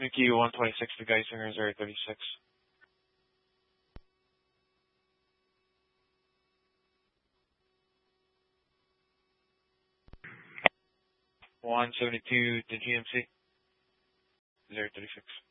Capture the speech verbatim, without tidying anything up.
Mickey one twenty-six to Geisinger zero thirty-six. one seventy-two to G M C zero thirty-six.